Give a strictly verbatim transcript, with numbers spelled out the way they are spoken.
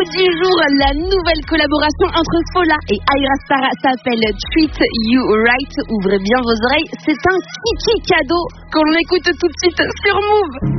du jour, la nouvelle collaboration entre Fola et Ayra Starr s'appelle Treat You Right. Ouvrez bien vos oreilles, c'est un kiki cadeau qu'on écoute tout de suite sur Move.